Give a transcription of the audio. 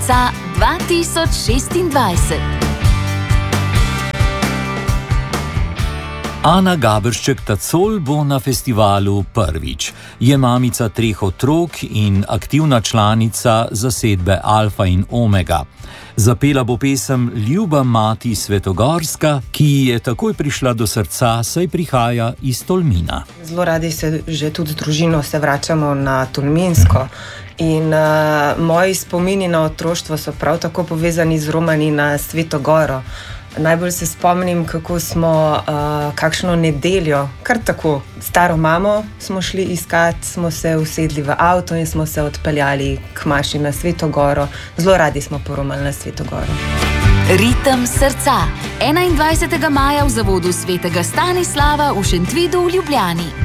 srca 2026. Ana Gaberšček-Tacol bo na festivalu prvič. Je mamica 3 otrok in aktivna članica zasedbe Alfa in Omega. Zapela bo pesem Ljuba mati Svetogorska, ki ji je takoj prišla do srca, saj prihaja iz Tolmina. Zelo radi se že tudi z družino se vračamo na Tolminsko. In moji spomini na otroštvo so prav tako povezani z romanji na Sveto Goro. Najbolj se spomnim, kako smo kakšno nedeljo, kar tako, staro mamo smo šli iskat, smo se usedli v avto in smo se odpeljali k maši na Sveto Goro. Zelo radi smo poromali na Sveto Goro. Ritem srca. 21. maja v zavodu svetega Stanislava v Šentvidu v Ljubljani.